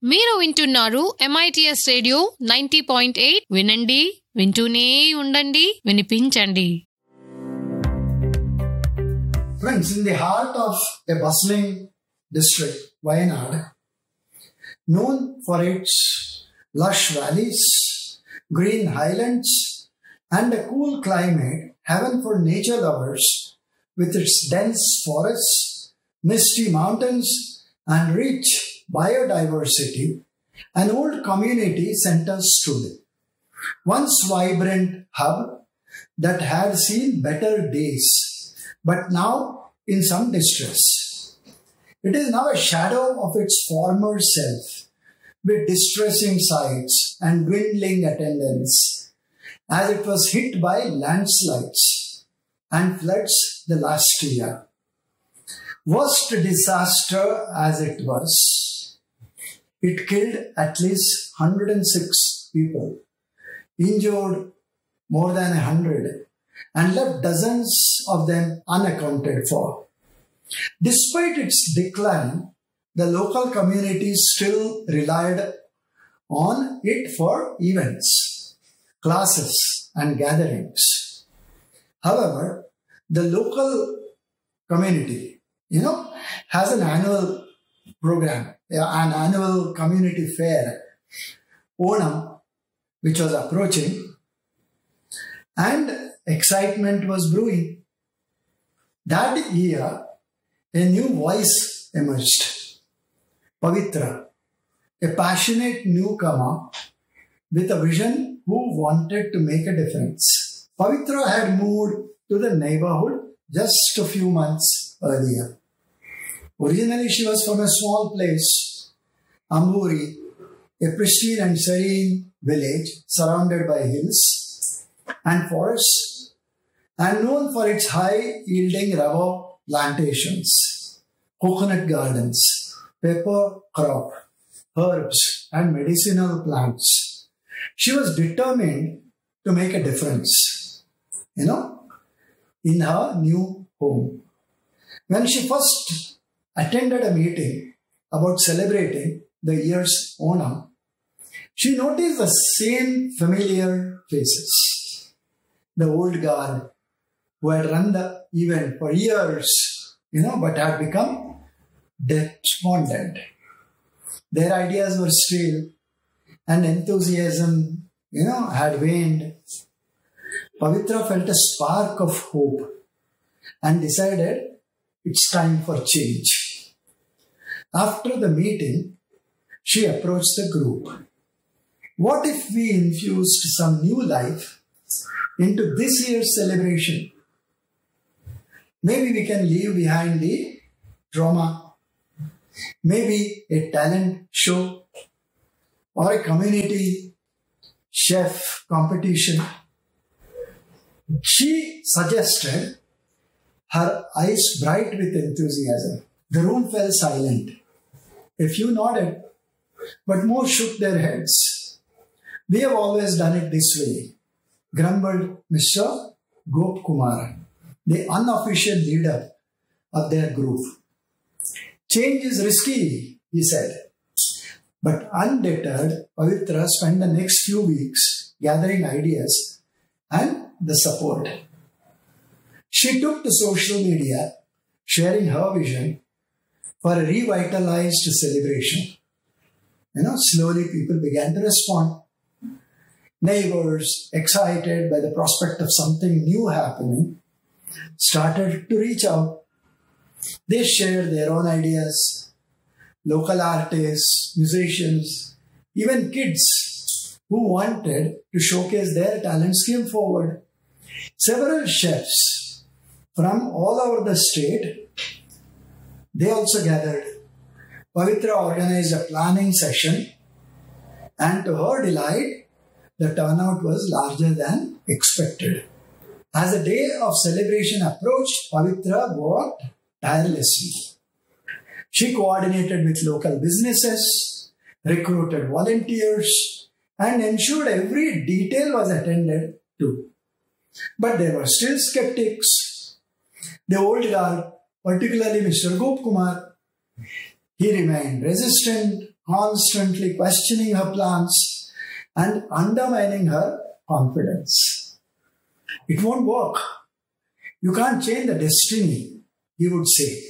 మీరు వింటున్నారు MITS radio 90.8. వినండి, వింటూనే ఉండండి, వినిపించండి. Friends, in the heart of a bustling district, Wayanad, known for its lush valleys, green highlands, and a cool climate, heaven for nature lovers, with its dense forests, misty mountains, and rich biodiversity, an old community centers stood. Once vibrant hub that had seen better days, but now in some distress. It is now a shadow of its former self, with distressing sights and dwindling attendance, as it was hit by landslides and floods the last year. Worst disaster as it was, it killed at least 106 people, injured more than 100, and left dozens of them unaccounted for. Despite its decline, the local community still relied on it for events, classes, and gatherings. However, the local community, has an annual program, an annual community fair, Onam, which was approaching, and excitement was brewing. That year, a new voice emerged. Pavitra, a passionate newcomer with a vision who wanted to make a difference. Pavitra had moved to the neighborhood just a few months earlier. Originally, she was from a small place, Amburi, a pristine and serene village surrounded by hills and forests, and known for its high-yielding rubber plantations, coconut gardens, pepper crop, herbs, and medicinal plants. She was determined to make a difference, in her new home. When she first attended a meeting about celebrating the year's Onam, she noticed the same familiar faces. The old guard who had run the event for years, but had become despondent. Their ideas were stale and enthusiasm, had waned. Pavitra felt a spark of hope and decided it's time for change. After the meeting, she approached the group. What if we infused some new life into this year's celebration? Maybe we can leave behind the drama, maybe a talent show or a community chef competition. She suggested, her eyes bright with enthusiasm. The room fell silent. A few nodded, but most shook their heads. We have always done it this way, grumbled Mr. Gop Kumar, the unofficial leader of their group. Change is risky, he said. But undeterred, Pavitra spent the next few weeks gathering ideas and the support. She took to social media, sharing her vision for a revitalized celebration. Slowly people began to respond. Neighbors, excited by the prospect of something new happening, started to reach out. They shared their own ideas. Local artists, musicians, even kids who wanted to showcase their talents came forward. Several chefs from all over the state, they also gathered. Pavitra organized a planning session, and to her delight, the turnout was larger than expected. As the day of celebration approached, Pavitra worked tirelessly. She coordinated with local businesses, recruited volunteers, and ensured every detail was attended to. But there were still skeptics. The old guard, particularly Mr. Gop Kumar, he remained resistant constantly questioning her plans and undermining her confidence. It won't work. You can't change the destiny, he would say.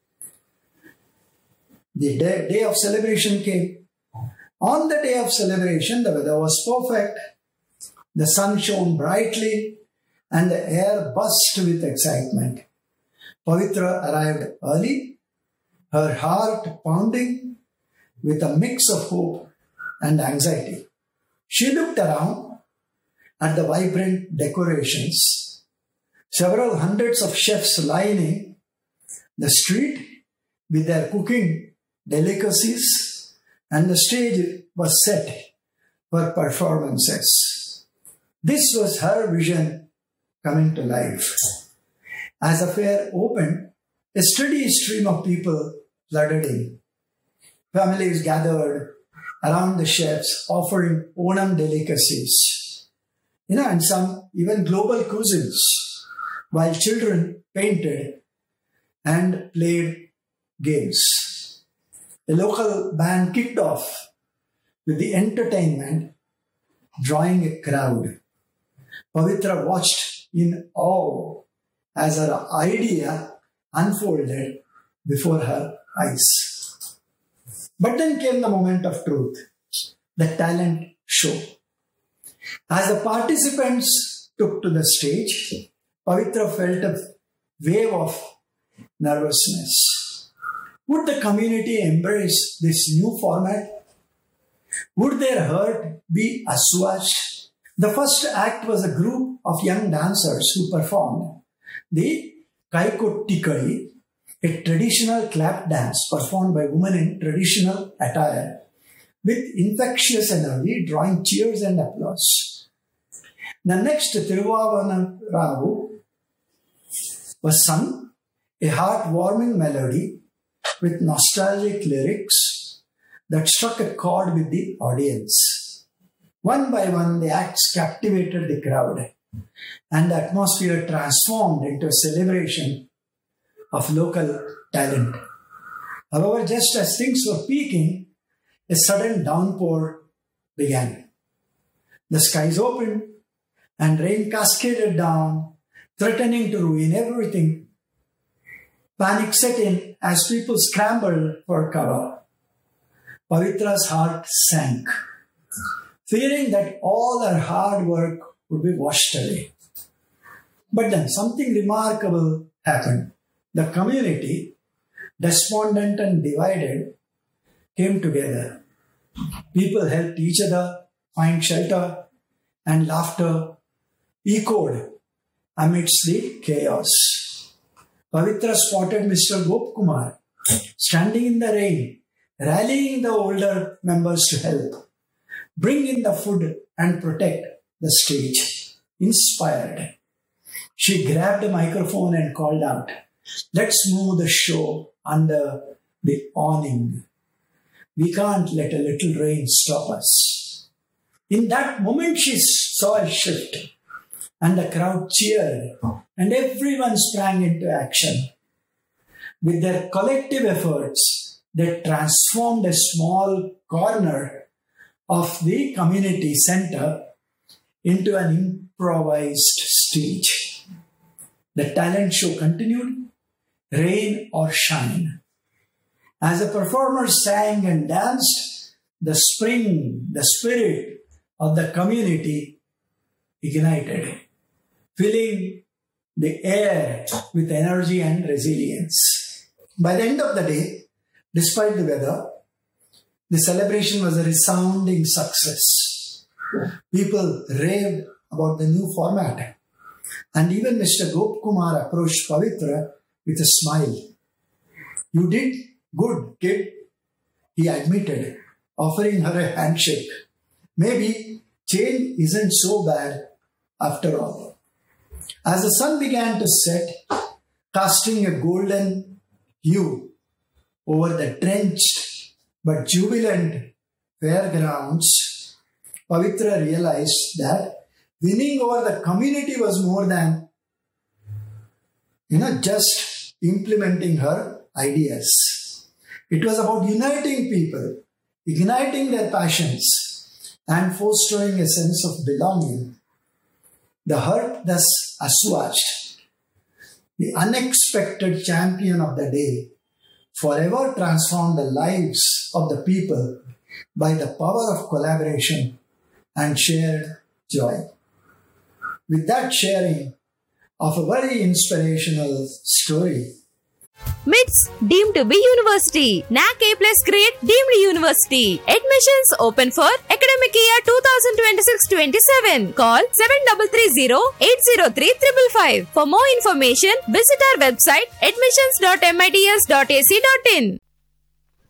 The day of celebration came. On the day of celebration, the weather was perfect. The sun shone brightly and the air buzzed with excitement. Pavitra arrived early, her heart pounding with a mix of hope and anxiety. She looked around at the vibrant decorations, several hundreds of chefs lining the street with their cooking delicacies, and the stage was set for performances. This was her vision coming to life. As the fair opened, a steady stream of people flooded in. Families gathered around the chefs offering Onam delicacies, and some even global cuisines, while children painted and played games. A local band kicked off with the entertainment, drawing a crowd. Pavitra watched in awe as her idea unfolded before her eyes. But then came the moment of truth, the talent show. As the participants took to the stage, Pavitra felt a wave of nervousness. Would the community embrace this new format? Would their hurt be assuaged? The first act was a group of young dancers who performed the Kaikottikadi, a traditional clap dance performed by women in traditional attire, with infectious energy drawing cheers and applause. The next Thiruvavanam Ravu was sung, a heartwarming melody with nostalgic lyrics that struck a chord with the audience. One by one, the acts captivated the crowd, and the atmosphere transformed into a celebration of local talent. However, just as things were peaking, a sudden downpour began. The skies opened and rain cascaded down, threatening to ruin everything. Panic set in as people scrambled for cover. Pavitra's heart sank, fearing that all her hard work would be washed away. But then something remarkable happened. The community, despondent and divided, came together. People helped each other find shelter, and laughter echoed amidst the chaos. Pavitra spotted Mr. Gopkumar standing in the rain, rallying the older members to help, bring in the food and protect the stage. Inspired, she grabbed a microphone and called out, "Let's move the show under the awning. We can't let a little rain stop us." In that moment, she saw a shift, and the crowd cheered, and everyone sprang into action. With their collective efforts, they transformed a small corner of the community center into an improvised stage. The talent show continued, rain or shine. As the performers sang and danced, the spirit of the community ignited, filling the air with energy and resilience. By the end of the day, despite the weather, the celebration was a resounding success. People raved about the new format, and even Mr. Gopkumar approached Pavitra with a smile. "You did good, kid," he admitted, offering her a handshake. "Maybe change isn't so bad after all." As the sun began to set, casting a golden hue over the drenched but jubilant fairgrounds, Pavitra realized that winning over the community was more than, just implementing her ideas. It was about uniting people, igniting their passions and fostering a sense of belonging. The hurt thus assuaged, the unexpected champion of the day forever transformed the lives of the people by the power of collaboration and shared joy. With that sharing of a very inspirational story, MITS deemed to be university. NAC A+ grade deemed university. Admissions open for academic year 2026-27. Call 7330-803-555. For more information, visit our website admissions.mits.ac.in.